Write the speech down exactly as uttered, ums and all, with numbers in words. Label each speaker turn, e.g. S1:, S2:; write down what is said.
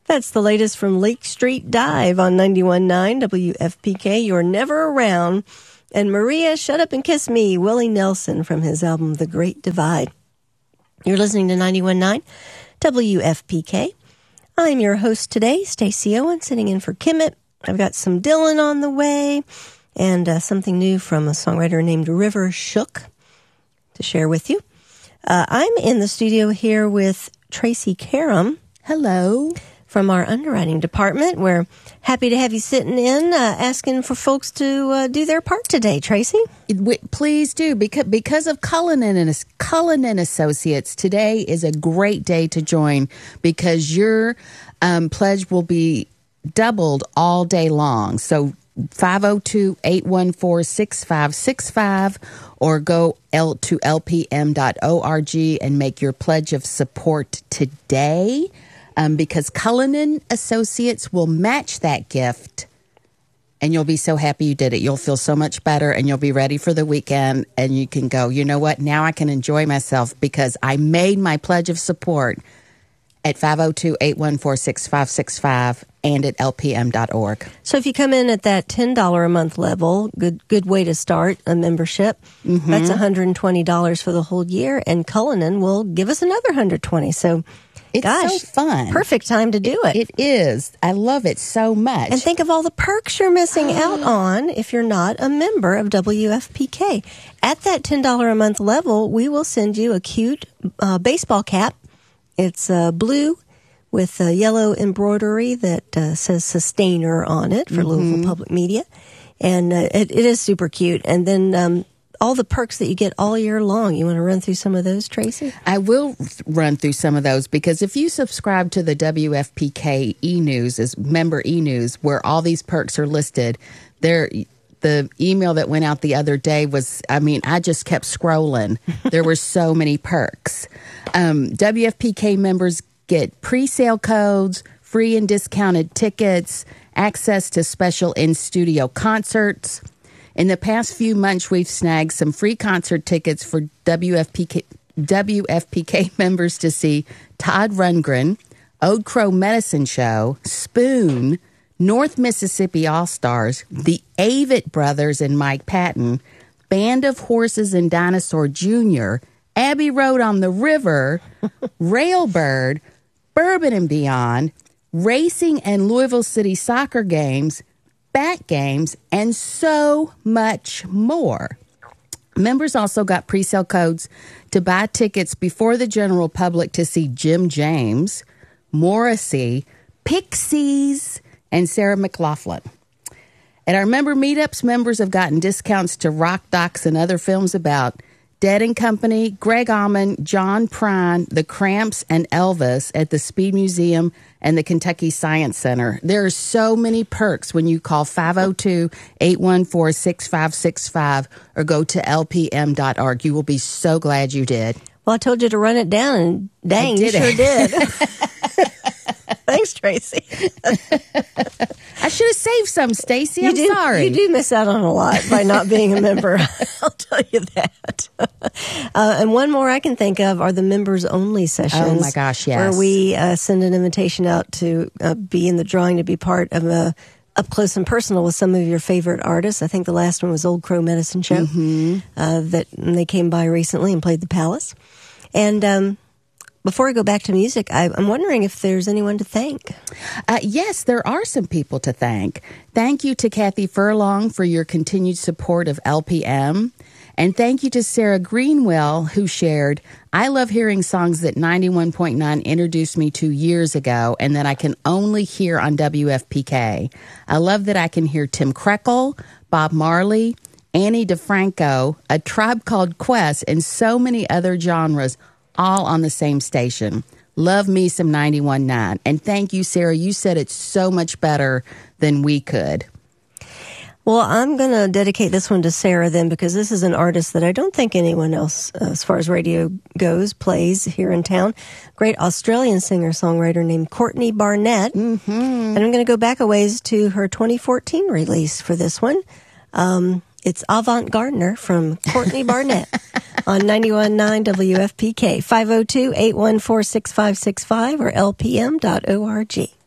S1: That's the latest from Lake Street Dive on ninety-one point nine W F P K. You're Never Around. And Maria, Shut Up and Kiss Me, Willie Nelson from his album The Great Divide. You're listening to ninety-one point nine W F P K. I'm your host today, Stacey Owen, sitting in for Kimmett. I've got some Dylan on the way and uh, something new from a songwriter named River Shook to share with you. Uh, I'm in the studio here with Tracy Karam.
S2: Hello.
S1: From our underwriting department. We're happy to have you sitting in, uh, asking for folks to uh, do their part today, Tracy.
S2: Please do, because because of Cullinan and Cullinan Associates, today is a great day to join because your um, pledge will be doubled all day long. So five oh two, eight one four, six five six five or go L to L P M dot org and make your pledge of support today. Um, because Cullinan Associates will match that gift, and you'll be so happy you did it. You'll feel so much better, and you'll be ready for the weekend, and you can go, you know what, now I can enjoy myself because I made my pledge of support at five oh two, eight one four, six five six five and at L P M dot org.
S1: So if you come in at that ten dollars a month level, good good way to start a membership. Mm-hmm. That's one hundred twenty dollars for the whole year, and Cullinan will give us another one hundred twenty dollars. So
S2: it's
S1: gosh,
S2: so fun.
S1: Perfect time to do it.
S2: It is. I love it so much.
S1: And think of all the perks you're missing out on if you're not a member of W F P K. At that ten dollars a month level, we will send you a cute uh, baseball cap. It's uh, blue with a yellow embroidery that uh, says Sustainer on it for mm-hmm. Louisville Public Media. And uh, it, it is super cute. And then um, all the perks that you get all year long. You want to run through some of those, Tracy?
S2: I will run through some of those because if you subscribe to the W F P K e-news, as member e-news, where all these perks are listed, there... The email that went out the other day was, I mean, I just kept scrolling. There were so many perks. Um, W F P K members get pre-sale codes, free and discounted tickets, access to special in-studio concerts. In the past few months, we've snagged some free concert tickets for W F P K, W F P K members to see Todd Rundgren, Old Crow Medicine Show, Spoon, North Mississippi All-Stars, the Avett Brothers and Mike Patton, Band of Horses and Dinosaur Junior, Abbey Road on the River, Railbird, Bourbon and Beyond, Racing and Louisville City Soccer Games, Bat Games, and so much more. Members also got pre-sale codes to buy tickets before the general public to see Jim James, Morrissey, Pixies, and Sarah McLachlan. At our member meetups, members have gotten discounts to rock docs and other films about Dead and Company, Greg Allman, John Prine, The Cramps, and Elvis at the Speed Museum and the Kentucky Science Center. There are so many perks when you call five oh two, eight one four, six five six five or go to L P M dot org. You will be so glad you did.
S1: Well, I told you to run it down, and dang, you sure did. Thanks, Tracy.
S2: I should have saved some, Stacey. I'm
S1: do,
S2: sorry.
S1: You do miss out on a lot by not being a member. I'll tell you that. Uh, and one more I can think of are the members-only sessions.
S2: Oh, my gosh, yes.
S1: Where we uh, send an invitation out to uh, be in the drawing to be part of a up close and personal with some of your favorite artists. I think the last one was Old Crow Medicine Show. Mm-hmm. Uh, that they came by recently and played the Palace. And um, before I go back to music, I, I'm wondering if there's anyone to thank.
S2: Uh, yes, there are some people to thank. Thank you to Kathy Furlong for your continued support of L P M. And thank you to Sarah Greenwell, who shared, I love hearing songs that ninety-one point nine introduced me to years ago and that I can only hear on W F P K. I love that I can hear Tim Krekel, Bob Marley, Annie DeFranco, A Tribe Called Quest, and so many other genres, all on the same station. Love me some ninety-one point nine. And thank you, Sarah. You said it so much better than we could.
S1: Well, I'm going to dedicate this one to Sarah then, because this is an artist that I don't think anyone else, uh, as far as radio goes, plays here in town. Great Australian singer-songwriter named Courtney Barnett. Mm-hmm. And I'm going to go back a ways to her twenty fourteen release for this one. Um, it's Avant Gardener from Courtney Barnett on ninety-one point nine W F P K, five oh two, eight one four, six five six five or L P M dot org.